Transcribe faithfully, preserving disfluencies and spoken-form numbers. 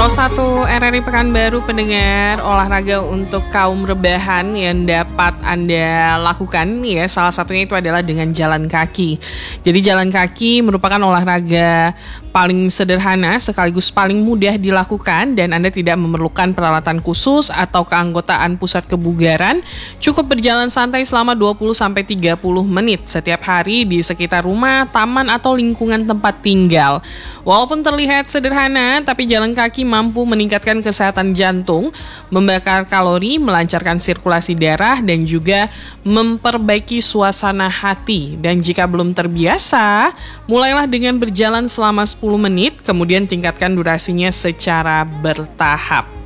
satu R R I Pekanbaru pendengar, olahraga untuk kaum rebahan yang dapat Anda lakukan ya, salah satunya itu adalah dengan jalan kaki. Jadi jalan kaki merupakan olahraga paling sederhana sekaligus paling mudah dilakukan dan Anda tidak memerlukan peralatan khusus atau keanggotaan pusat kebugaran. Cukup berjalan santai selama dua puluh sampai tiga puluh menit setiap hari di sekitar rumah, taman atau lingkungan tempat tinggal. Walaupun terlihat sederhana, tapi jalan kaki mampu meningkatkan kesehatan jantung, membakar kalori, melancarkan sirkulasi darah, dan juga memperbaiki suasana hati. Dan jika belum terbiasa, mulailah dengan berjalan selama sepuluh menit, kemudian tingkatkan durasinya secara bertahap.